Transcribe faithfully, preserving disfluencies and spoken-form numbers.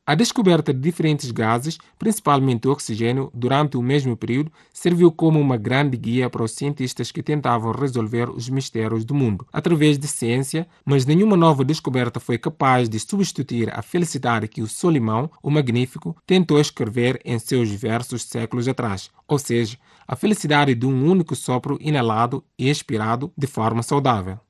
A descoberta de diferentes gases, principalmente o oxigênio, durante o mesmo período, serviu como uma grande guia para os cientistas que tentavam resolver os mistérios do mundo através de ciência, mas nenhuma nova descoberta foi capaz de substituir a felicidade que o Solimão, o Magnífico, tentou escrever em seus versos séculos atrás, ou seja, a felicidade de um único sopro inalado e expirado de forma saudável.